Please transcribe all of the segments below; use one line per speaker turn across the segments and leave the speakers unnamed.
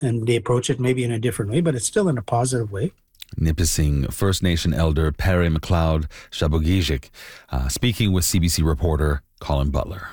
and they approach it maybe in a different way, but it's still in a positive way.
Nipissing First Nation elder Perry McLeod Shabogijik, speaking with CBC reporter Colin Butler.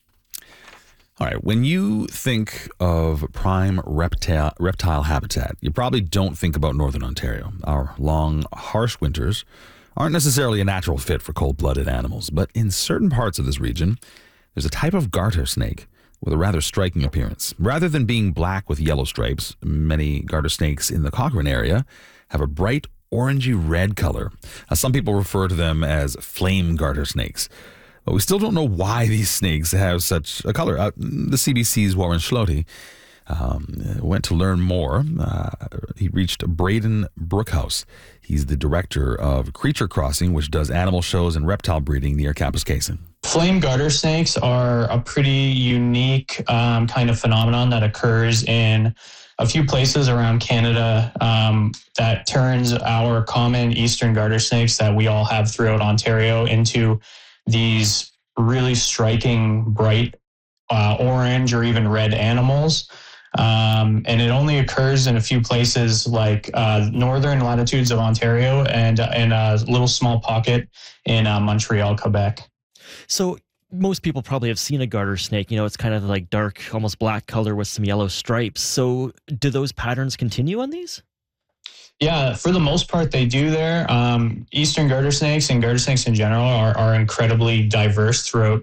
All right, when you think of prime reptile habitat, you probably don't think about Northern Ontario. Our long, harsh winters aren't necessarily a natural fit for cold-blooded animals, but in certain parts of this region, there's a type of garter snake with a rather striking appearance. Rather than being black with yellow stripes, many garter snakes in the Cochrane area have a bright orangey red color. Some people refer to them as flame garter snakes. But we still don't know why these snakes have such a color. The CBC's Warren Schlote went to learn more. He reached Braden Brookhouse. He's the director of Creature Crossing, which does animal shows and reptile breeding near Kapuskasing.
Flame garter snakes are a pretty unique kind of phenomenon that occurs in a few places around Canada that turns our common eastern garter snakes that we all have throughout Ontario into these really striking bright orange or even red animals. And it only occurs in a few places like northern latitudes of Ontario and a little small pocket in Montreal, Quebec.
So most people probably have seen a garter snake. You know, it's kind of like dark, almost black color with some yellow stripes. So do those patterns continue on these?
Yeah, for the most part, they do there. Eastern garter snakes and garter snakes in general are incredibly diverse throughout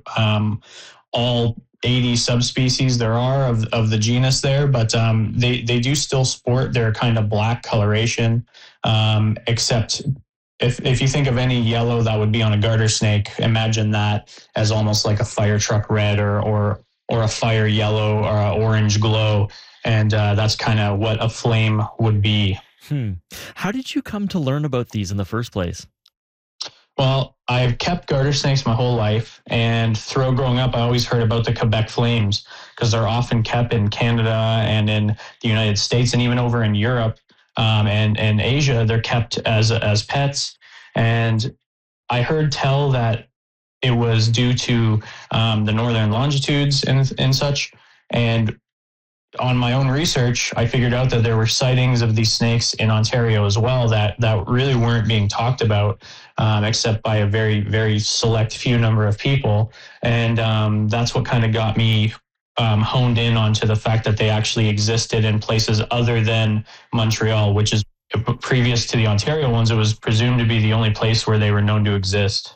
all 80 subspecies there are of the genus there, but they do still sport their kind of black coloration, except if you think of any yellow that would be on a garter snake, imagine that as almost like a fire truck red or a fire yellow or orange glow, and that's kind of what a flame would be.
How did you come to learn about these in the first place?
Well, I've kept garter snakes my whole life, and throughout growing up, I always heard about the Quebec flames because they're often kept in Canada and in the United States and even over in Europe and Asia. They're kept as pets, and I heard tell that it was due to the northern longitudes and such, and on my own research, I figured out that there were sightings of these snakes in Ontario as well that really weren't being talked about, except by a very, very select few number of people. And that's what kind of got me honed in onto the fact that they actually existed in places other than Montreal, which is previous to the Ontario ones. It was presumed to be the only place where they were known to exist.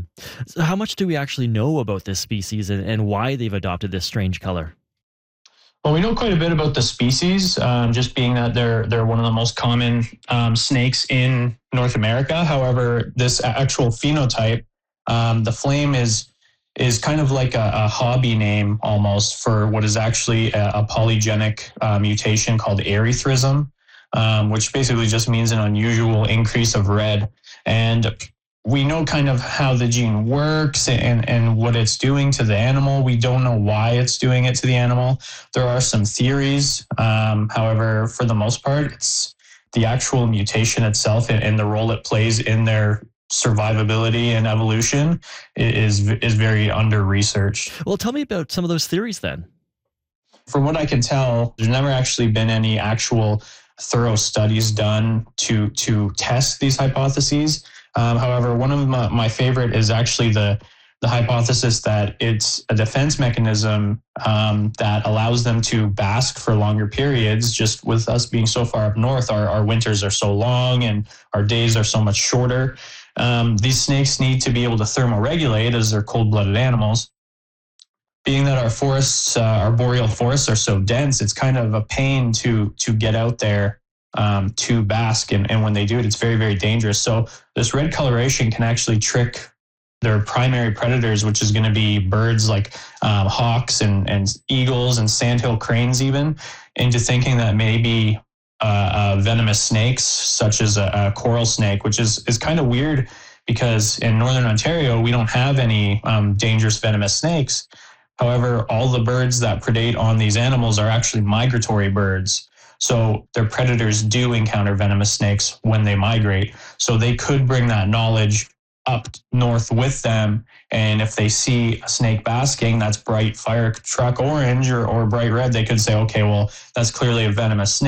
So how much do we actually know about this species and why they've adopted this strange color?
Well, we know quite a bit about the species, just being that they're one of the most common snakes in North America. However, this actual phenotype, the flame is kind of like a hobby name almost for what is actually a polygenic mutation called erythrism, which basically just means an unusual increase of red. And we know kind of how the gene works and what it's doing to the animal. We don't know why it's doing it to the animal. There are some theories. However, for the most part, it's the actual mutation itself and the role it plays in their survivability and evolution is very under-researched.
Well, tell me about some of those theories then.
From what I can tell, there's never actually been any actual thorough studies done to test these hypotheses. However, one of my favorite is actually the hypothesis that it's a defense mechanism that allows them to bask for longer periods. Just with us being so far up north, our winters are so long and our days are so much shorter. These snakes need to be able to thermoregulate as they're cold-blooded animals. Being that our forests, our boreal forests are so dense, it's kind of a pain to get out there to bask. And when they do it, it's very, very dangerous. So this red coloration can actually trick their primary predators, which is going to be birds like hawks and eagles and sandhill cranes even, into thinking that maybe venomous snakes, such as a coral snake, which is kind of weird because in Northern Ontario, we don't have any dangerous venomous snakes. However, all the birds that predate on these animals are actually migratory birds. So their predators do encounter venomous snakes when they migrate. So they could bring that knowledge up north with them. And if they see a snake basking that's bright fire truck orange or bright red, they could say, okay, well, that's clearly a venomous snake.